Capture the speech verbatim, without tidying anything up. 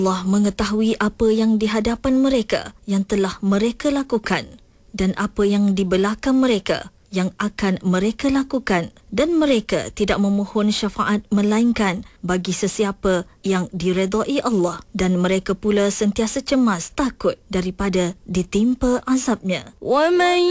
Allah mengetahui apa yang di hadapan mereka yang telah mereka lakukan dan apa yang di belakang mereka yang akan mereka lakukan, dan mereka tidak memohon syafaat melainkan bagi sesiapa yang diredai Allah, dan mereka pula sentiasa cemas takut daripada ditimpa azabnya. وَمَن